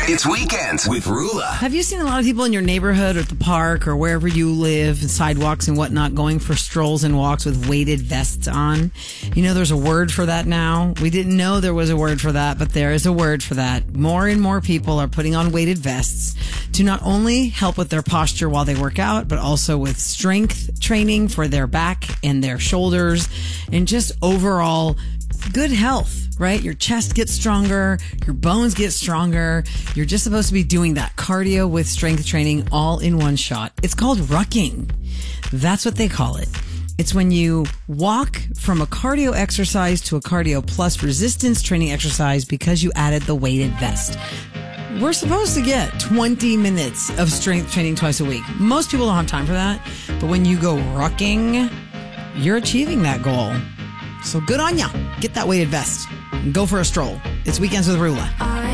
It's Weekends with Rula. Have you seen a lot of people in your neighborhood or at the park or wherever you live, sidewalks and whatnot, going for strolls and walks with weighted vests on? You know, there's a word for that now. We didn't know there was a word for that, but there is a word for that. More and more people are putting on weighted vests to not only help with their posture while they work out, but also with strength training for their back and their shoulders and just overall good health, right? Your chest gets stronger, your bones get stronger. You're just supposed to be doing that cardio with strength training all in one shot. It's called rucking. That's what they call it. It's when you walk from a cardio exercise to a cardio plus resistance training exercise because you added the weighted vest. We're supposed to get 20 minutes of strength training twice a week. Most people don't have time for that, but when you go rucking, you're achieving that goal. So good on ya. Get that weighted vest and go for a stroll. It's Weekends with Rula.